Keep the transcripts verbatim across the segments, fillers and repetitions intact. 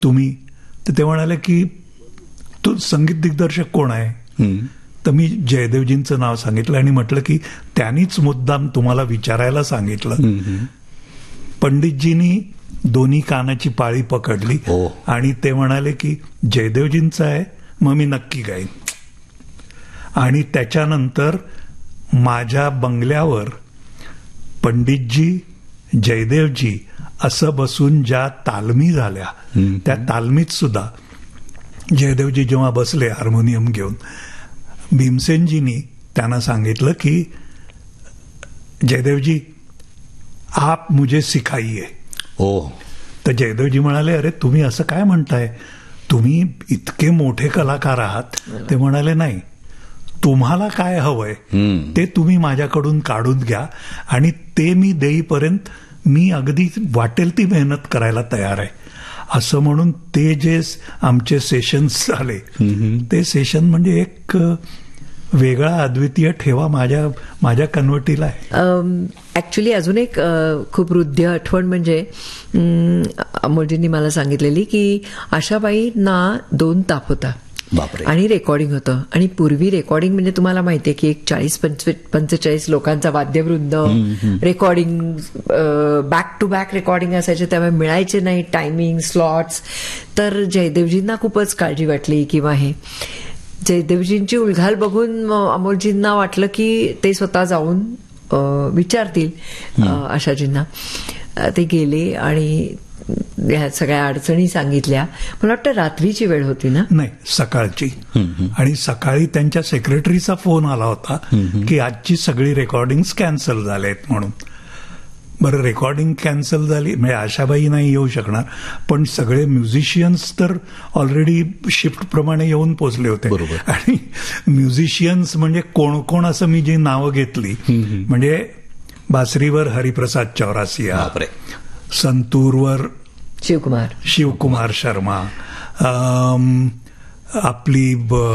तुम्ही, तर ते म्हणाले की तो संगीत दिग्दर्शक कोण आहे. तर मी जयदेवजींचं नाव सांगितलं आणि म्हटलं की त्यांनीच मुद्दाम तुम्हाला विचारायला सांगितलं. पंडितजींनी दोन्ही कानाची पाळी पकडली आणि ते म्हणाले की जयदेवजींचं आहे, मग मी नक्की गाईन. आणि त्याच्यानंतर माझ्या बंगल्यावर पंडितजी, जयदेवजी असं बसून ज्या तालमी झाल्या, त्या तालमीत सुद्धा जयदेवजी जेव्हा बसले हार्मोनियम घेऊन, भीमसेनजींनी त्यांना सांगितलं की जयदेवजी आप मुझे सिखाइए. ओ तर जयदेवजी म्हणाले, अरे तुम्ही असं काय म्हणताय, तुम्ही इतके मोठे कलाकार आहात. ते म्हणाले, नाही, तुम्हाला काय हवंय ते तुम्ही माझ्याकडून काढून घ्या आणि ते मी देईपर्यंत मी अगदी वाटेल ती मेहनत करायला तयार आहे. असं म्हणून ते जे आमचे सेशन्स झाले, ते सेशन म्हणजे एक वेगळा अद्वितीय ठेवा माझ्या माझ्या कन्वर्टीला आहे. ऍक्च्युली अजून एक खूप हृदय आठवण म्हणजे अमोलजींनी मला सांगितलेली की आशाबाईंना दोन ताप होता. बापरे. आणि रेकॉर्डिंग होतं. आणि पूर्वी रेकॉर्डिंग म्हणजे तुम्हाला माहितीये की एक चाळीस पंचेचाळीस लोकांचा वाद्यवृंद, recording back to back recording असायचे, त्यामुळे मिळायचे नाही टायमिंग स्लॉट्स. तर जयदेवजींना खूपच काळजी वाटली किंवा हे जयदेवजींची उलघाल बघून अमोलजींना वाटलं की ते स्वतः जाऊन विचारतील आशाजींना. ते गेले आणि ह्या सगळ्या अडचणी सांगितल्या. मला वाटतं रात्रीची वेळ होती ना? नाही, सकाळची. आणि सकाळी त्यांच्या सेक्रेटरीचा फोन आला होता की आजची सगळी रेकॉर्डिंग कॅन्सल झालेत म्हणून. बरं, रेकॉर्डिंग कॅन्सल झाली म्हणजे आशाबाई नाही येऊ शकणार, पण सगळे म्युझिशियन्स तर ऑलरेडी शिफ्ट प्रमाणे येऊन पोचले होते. आणि म्युझिशियन्स म्हणजे कोण कोण असं मी जी नावं घेतली, म्हणजे बासरीवर हरिप्रसाद चौरासिया, संतूरवर शिवकुमार शिवकुमार शर्मा, आपली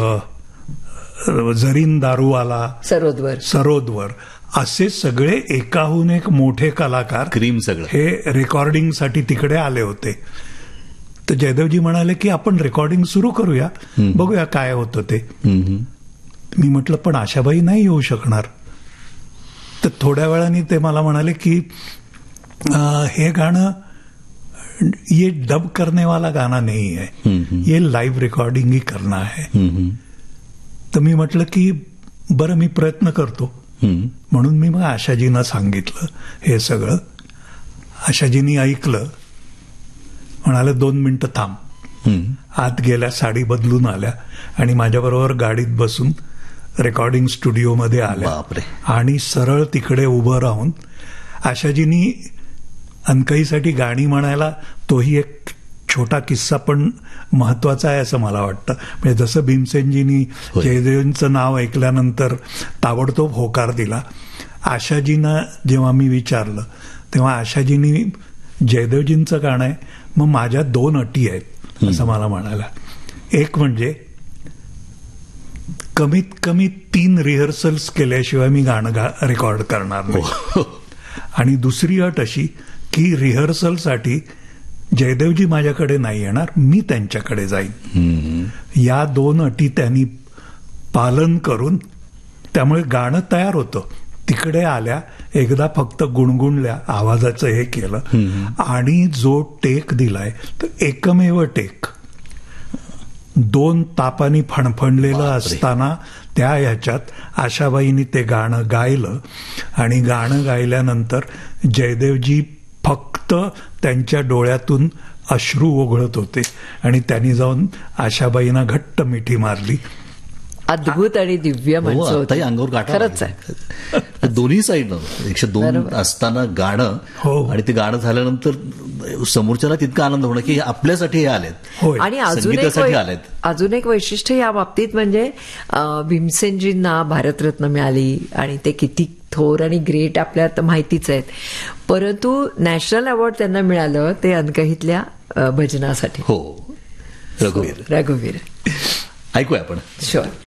जरीन दारूवाला, सरोदवर सरोदवर असे सगळे एकाहून एक मोठे कलाकार क्रीम सगळं हे रेकॉर्डिंगसाठी तिकडे आले होते. तर जयदेवजी म्हणाले की आपण रेकॉर्डिंग सुरू करूया, बघूया काय होतं ते. मी म्हटलं पण आशाबाई नाही येऊ शकणार. तर थोड्या वेळाने ते मला म्हणाले की हे गाणं ये डब करने वाला गाना नहीं है, ये लाइव रिकॉर्डिंग ही करना है. तर मी म्हटलं की बरं मी प्रयत्न करतो. म्हणून मी मग आशाजींना सांगितलं हे सगळं. आशाजींनी ऐकलं, म्हणाले दोन मिनिटं थांब. आत गेल्या, साडी बदलून आल्या आणि माझ्याबरोबर गाडीत बसून रेकॉर्डिंग स्टुडिओमध्ये आल्या. आणि सरळ तिकडे उभं राहून आशाजींनी अनकईसाठी गाणी म्हणायला, तोही एक छोटा किस्सा पण महत्वाचा आहे असं मला वाटतं. म्हणजे जसं भीमसेनजींनी जयदेवजींचं नाव ऐकल्यानंतर ताबडतोब होकार दिला, आशाजींना जेव्हा मी विचारलं तेव्हा आशाजींनी जयदेवजींचं गाणं आहे, मग माझ्या दोन अटी आहेत असं मला म्हणाला. एक म्हणजे कमीत कमी तीन रिहर्सल्स केल्याशिवाय मी गाणं रेकॉर्ड करणार नाही. आणि दुसरी अट अशी की रिहर्सलसाठी जयदेवजी माझ्याकडे नाही येणार, मी त्यांच्याकडे जाईन. या दोन अटी त्यांनी पालन करून, त्यामुळे गाणं तयार होतं. तिकडे आल्या, एकदा फक्त गुणगुणल्या, आवाजाचं हे केलं आणि जो टेक दिलाय तो एकमेव टेक, दोन तापांनी फणफणलेलं असताना त्या ह्याच्यात आशाबाईंनी ते गाणं गायलं. आणि गाणं गायल्यानंतर जयदेवजी फक्त त्यांच्या डोळ्यातून अश्रू ओघळत होते आणि त्यांनी जाऊन आशाबाईंना घट्ट मिठी मारली. अद्भुत आणि दिव्य माणसं होती. अंगावर गाठा. खरंच आहे. दोन्ही साईडनं एकशे दोन असताना गाणं, आणि ते गाणं झाल्यानंतर समोरच्याला तितका आनंद होणं की आपल्यासाठी हे आलेत आणि अजून एक अजून एक वैशिष्ट्य या बाबतीत म्हणजे भीमसेनजींना भारतरत्न मिळाली आणि ते किती थोर आणि ग्रेट आपल्याला माहितीच आहेत, परंतु नॅशनल अवॉर्ड त्यांना मिळालं ते अनकहीतल्या भजनासाठी. हो, रघुवीर. रघुवीर ऐकूया आपण. शुअर.